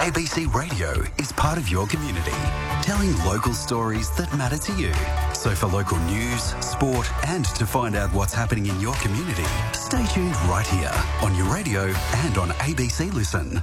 ABC Radio is part of your community, telling local stories that matter to you. So for local news, sport and to find out what's happening in your community, stay tuned right here on your radio and on ABC Listen.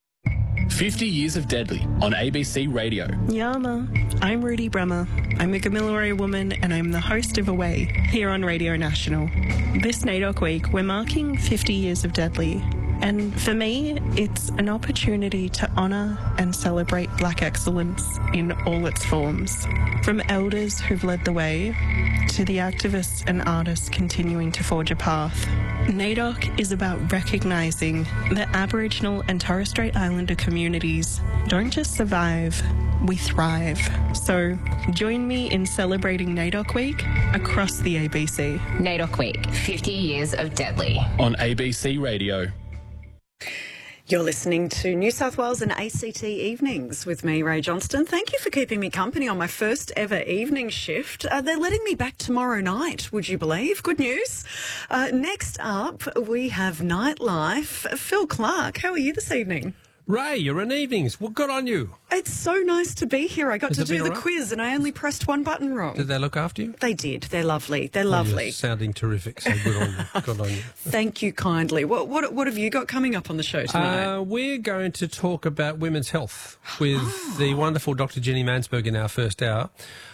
50 Years of Deadly on ABC Radio. Yama, I'm Rudy Bremer. I'm a Gamilaroi woman and I'm the host of Away here on Radio National. This NAIDOC week, we're marking 50 Years of Deadly. And for me, it's an opportunity to honour and celebrate Black excellence in all its forms. From elders who've led the way to the activists and artists continuing to forge a path. NAIDOC is about recognising that Aboriginal and Torres Strait Islander communities don't just survive, we thrive. So join me in celebrating NAIDOC Week across the ABC. NAIDOC Week, 50 Years of Deadly. On ABC Radio. You're listening to New South Wales and ACT Evenings with me, Ray Johnston. Thank you for keeping me company on my first ever evening shift. They're letting me back tomorrow night, would you believe? Good news. Next up, we have Nightlife. Phil Clark, how are you this evening? Ray, you're in evenings. Well, good on you. It's so nice to be here. I got to do the quiz and I only pressed one button wrong. Did they look after you? They did. They're lovely. They're lovely. You're sounding terrific, so good on you. Good on you. Thank you kindly. What have you got coming up on the show tonight? We're going to talk about women's health with the wonderful Dr. Jenny Mansberg in our first hour.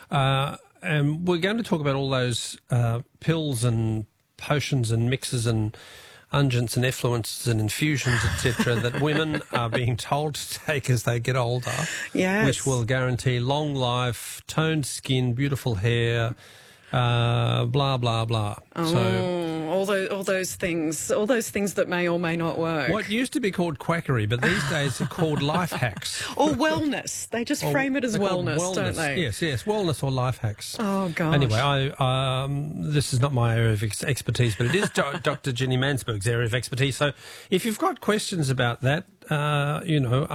And we're going to talk about all those pills and potions and mixes and unguents and effluents and infusions, etc., that women are being told to take as they get older, yes, which will guarantee long life, toned skin, beautiful hair, blah blah blah. Oh, so all those things that may or may not work. What used to be called quackery, but these days are called life hacks or wellness. They just frame it as wellness, don't they? Yes, wellness or life hacks. Oh gosh. Anyway, this is not my area of expertise, but it is Dr. Jenny Mansberg's area of expertise. So if you've got questions about that,